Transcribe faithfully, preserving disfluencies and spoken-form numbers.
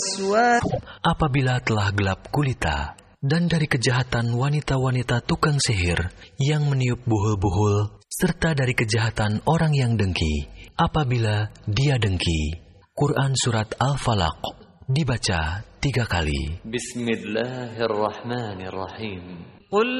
Apabila telah gelap gulita, dan dari kejahatan wanita-wanita tukang sihir yang meniup buhul-buhul, serta dari kejahatan orang yang dengki, apabila dia dengki. Quran Surat Al-Falaq dibaca tiga kali. Bismillahirrahmanirrahim.